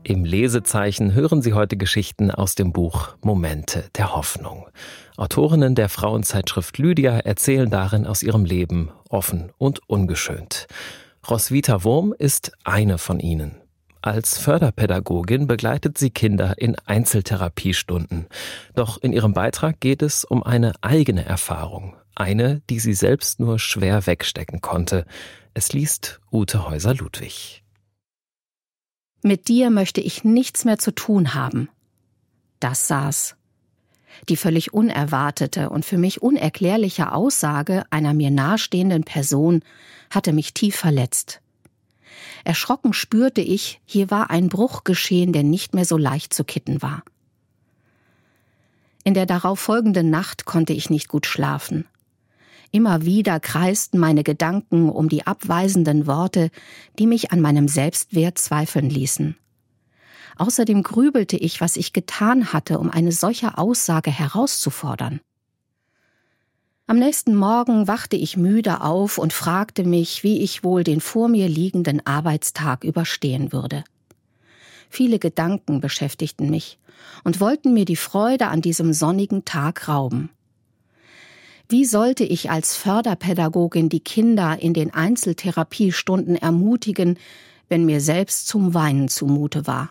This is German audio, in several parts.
Im Lesezeichen hören Sie heute Geschichten aus dem Buch Momente der Hoffnung. Autorinnen der Frauenzeitschrift Lydia erzählen darin aus ihrem Leben, offen und ungeschönt. Roswitha Wurm ist eine von ihnen. Als Förderpädagogin begleitet sie Kinder in Einzeltherapiestunden. Doch in ihrem Beitrag geht es um eine eigene Erfahrung. Eine, die sie selbst nur schwer wegstecken konnte. Es liest Ute Häuser-Ludwig. Mit dir möchte ich nichts mehr zu tun haben. Das saß. Die völlig unerwartete und für mich unerklärliche Aussage einer mir nahestehenden Person hatte mich tief verletzt. Erschrocken spürte ich, hier war ein Bruch geschehen, der nicht mehr so leicht zu kitten war. In der darauf folgenden Nacht konnte ich nicht gut schlafen. Immer wieder kreisten meine Gedanken um die abweisenden Worte, die mich an meinem Selbstwert zweifeln ließen. Außerdem grübelte ich, was ich getan hatte, um eine solche Aussage herauszufordern. Am nächsten Morgen wachte ich müde auf und fragte mich, wie ich wohl den vor mir liegenden Arbeitstag überstehen würde. Viele Gedanken beschäftigten mich und wollten mir die Freude an diesem sonnigen Tag rauben. Wie sollte ich als Förderpädagogin die Kinder in den Einzeltherapiestunden ermutigen, wenn mir selbst zum Weinen zumute war?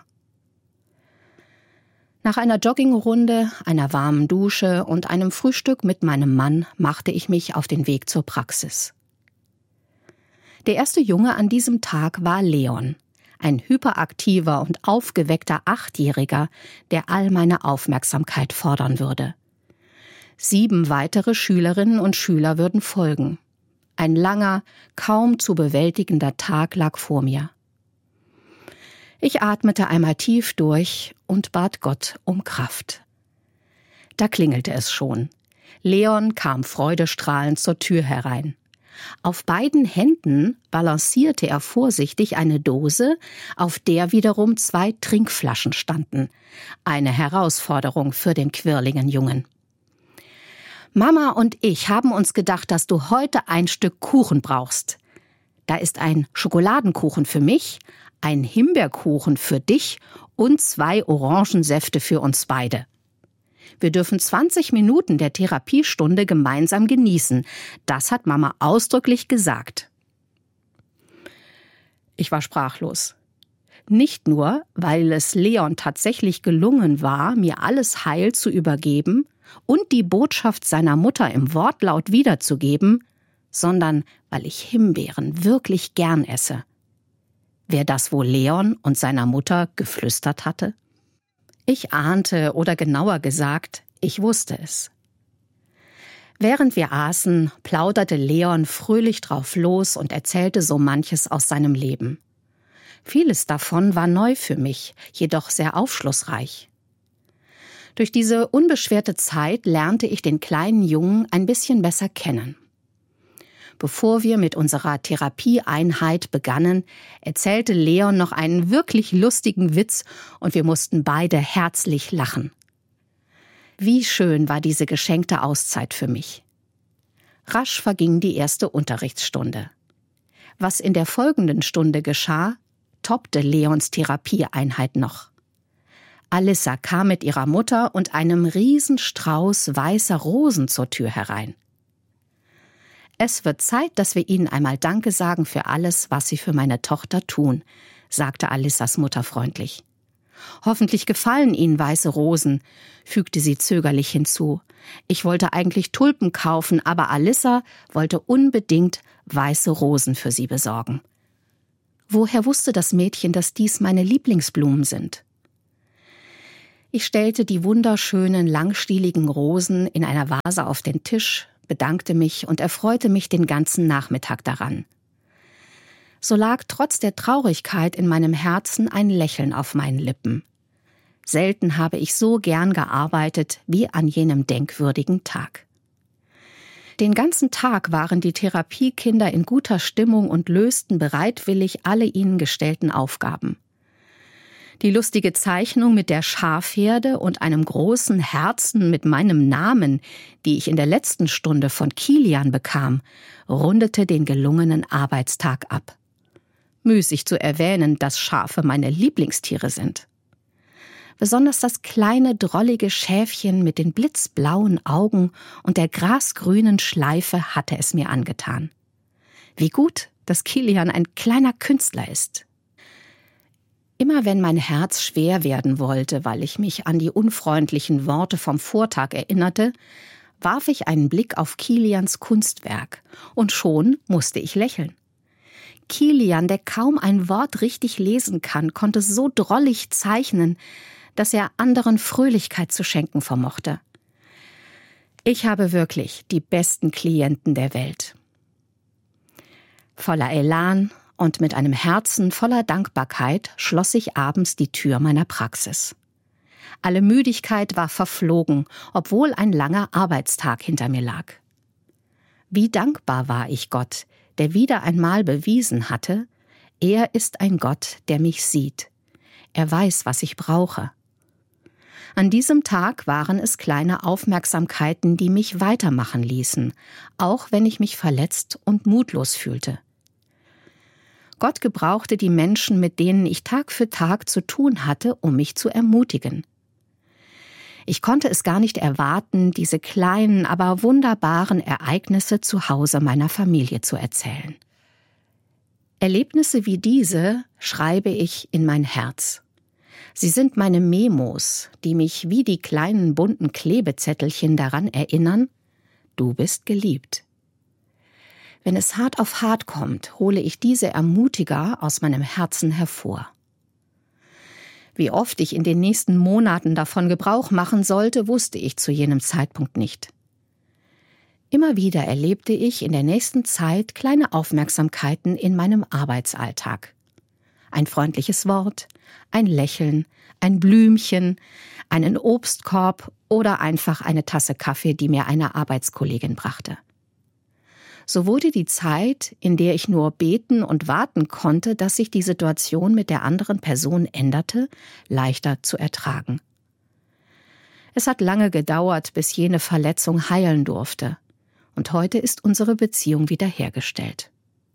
Nach einer Joggingrunde, einer warmen Dusche und einem Frühstück mit meinem Mann machte ich mich auf den Weg zur Praxis. Der erste Junge an diesem Tag war Leon, ein hyperaktiver und aufgeweckter Achtjähriger, der all meine Aufmerksamkeit fordern würde. 7 weitere Schülerinnen und Schüler würden folgen. Ein langer, kaum zu bewältigender Tag lag vor mir. Ich atmete einmal tief durch und bat Gott um Kraft. Da klingelte es schon. Leon kam freudestrahlend zur Tür herein. Auf beiden Händen balancierte er vorsichtig eine Dose, auf der wiederum 2 Trinkflaschen standen. Eine Herausforderung für den quirligen Jungen. Mama und ich haben uns gedacht, dass du heute ein Stück Kuchen brauchst. Da ist ein Schokoladenkuchen für mich, ein Himbeerkuchen für dich und 2 Orangensäfte für uns beide. Wir dürfen 20 Minuten der Therapiestunde gemeinsam genießen. Das hat Mama ausdrücklich gesagt. Ich war sprachlos. Nicht nur, weil es Leon tatsächlich gelungen war, mir alles heil zu übergeben und die Botschaft seiner Mutter im Wortlaut wiederzugeben, sondern weil ich Himbeeren wirklich gern esse. Wer das wohl Leon und seiner Mutter geflüstert hatte? Ich ahnte, oder genauer gesagt, ich wusste es. Während wir aßen, plauderte Leon fröhlich drauf los und erzählte so manches aus seinem Leben. Vieles davon war neu für mich, jedoch sehr aufschlussreich. Durch diese unbeschwerte Zeit lernte ich den kleinen Jungen ein bisschen besser kennen. Bevor wir mit unserer Therapieeinheit begannen, erzählte Leon noch einen wirklich lustigen Witz und wir mussten beide herzlich lachen. Wie schön war diese geschenkte Auszeit für mich. Rasch verging die erste Unterrichtsstunde. Was in der folgenden Stunde geschah, toppte Leons Therapieeinheit noch. Alissa kam mit ihrer Mutter und einem Riesenstrauß weißer Rosen zur Tür herein. Es wird Zeit, dass wir Ihnen einmal Danke sagen für alles, was Sie für meine Tochter tun, sagte Alissas Mutter freundlich. Hoffentlich gefallen Ihnen weiße Rosen, fügte sie zögerlich hinzu. Ich wollte eigentlich Tulpen kaufen, aber Alissa wollte unbedingt weiße Rosen für sie besorgen. Woher wusste das Mädchen, dass dies meine Lieblingsblumen sind? Ich stellte die wunderschönen, langstieligen Rosen in einer Vase auf den Tisch, bedankte mich und erfreute mich den ganzen Nachmittag daran. So lag trotz der Traurigkeit in meinem Herzen ein Lächeln auf meinen Lippen. Selten habe ich so gern gearbeitet wie an jenem denkwürdigen Tag. Den ganzen Tag waren die Therapiekinder in guter Stimmung und lösten bereitwillig alle ihnen gestellten Aufgaben. Die lustige Zeichnung mit der Schafherde und einem großen Herzen mit meinem Namen, die ich in der letzten Stunde von Kilian bekam, rundete den gelungenen Arbeitstag ab. Müßig zu erwähnen, dass Schafe meine Lieblingstiere sind. Besonders das kleine, drollige Schäfchen mit den blitzblauen Augen und der grasgrünen Schleife hatte es mir angetan. Wie gut, dass Kilian ein kleiner Künstler ist. Immer wenn mein Herz schwer werden wollte, weil ich mich an die unfreundlichen Worte vom Vortag erinnerte, warf ich einen Blick auf Kilians Kunstwerk und schon musste ich lächeln. Kilian, der kaum ein Wort richtig lesen kann, konnte so drollig zeichnen, dass er anderen Fröhlichkeit zu schenken vermochte. Ich habe wirklich die besten Klienten der Welt. Voller Elan und mit einem Herzen voller Dankbarkeit schloss ich abends die Tür meiner Praxis. Alle Müdigkeit war verflogen, obwohl ein langer Arbeitstag hinter mir lag. Wie dankbar war ich Gott, der wieder einmal bewiesen hatte, er ist ein Gott, der mich sieht. Er weiß, was ich brauche. An diesem Tag waren es kleine Aufmerksamkeiten, die mich weitermachen ließen, auch wenn ich mich verletzt und mutlos fühlte. Gott gebrauchte die Menschen, mit denen ich Tag für Tag zu tun hatte, um mich zu ermutigen. Ich konnte es gar nicht erwarten, diese kleinen, aber wunderbaren Ereignisse zu Hause meiner Familie zu erzählen. Erlebnisse wie diese schreibe ich in mein Herz. Sie sind meine Memos, die mich wie die kleinen bunten Klebezettelchen daran erinnern, du bist geliebt. Wenn es hart auf hart kommt, hole ich diese Ermutiger aus meinem Herzen hervor. Wie oft ich in den nächsten Monaten davon Gebrauch machen sollte, wusste ich zu jenem Zeitpunkt nicht. Immer wieder erlebte ich in der nächsten Zeit kleine Aufmerksamkeiten in meinem Arbeitsalltag. Ein freundliches Wort, ein Lächeln, ein Blümchen, einen Obstkorb oder einfach eine Tasse Kaffee, die mir eine Arbeitskollegin brachte. So wurde die Zeit, in der ich nur beten und warten konnte, dass sich die Situation mit der anderen Person änderte, leichter zu ertragen. Es hat lange gedauert, bis jene Verletzung heilen durfte. Und heute ist unsere Beziehung wiederhergestellt.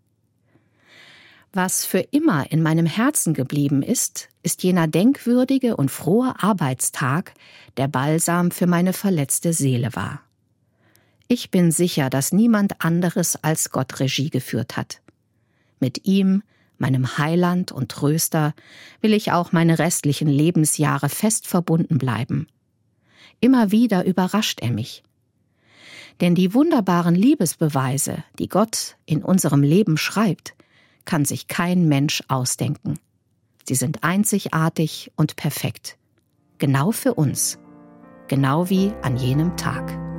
Was für immer in meinem Herzen geblieben ist, ist jener denkwürdige und frohe Arbeitstag, der Balsam für meine verletzte Seele war. Ich bin sicher, dass niemand anderes als Gott Regie geführt hat. Mit ihm, meinem Heiland und Tröster, will ich auch meine restlichen Lebensjahre fest verbunden bleiben. Immer wieder überrascht er mich. Denn die wunderbaren Liebesbeweise, die Gott in unserem Leben schreibt, kann sich kein Mensch ausdenken. Sie sind einzigartig und perfekt. Genau für uns. Genau wie an jenem Tag.